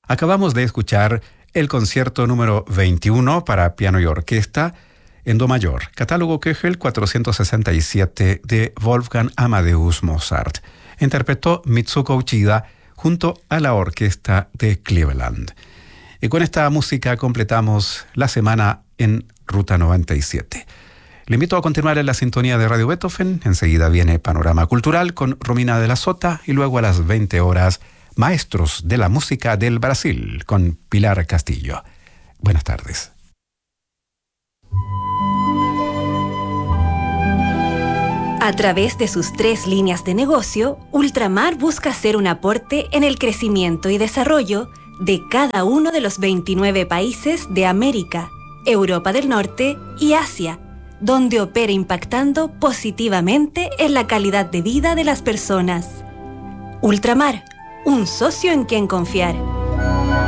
Acabamos de escuchar el concierto número 21 para piano y orquesta en do mayor, catálogo Köchel 467 de Wolfgang Amadeus Mozart. Interpretó Mitsuko Uchida junto a la orquesta de Cleveland. Y con esta música completamos la semana en Ruta 97. Le invito a continuar en la sintonía de Radio Beethoven. Enseguida viene Panorama Cultural con Romina de la Sota y luego a las 20 horas Maestros de la Música del Brasil con Pilar Castillo. Buenas tardes. A través de sus 3 líneas de negocio, Ultramar busca hacer un aporte en el crecimiento y desarrollo de cada uno de los 29 países de América, Europa del Norte y Asia, donde opera impactando positivamente en la calidad de vida de las personas. Ultramar, un socio en quien confiar.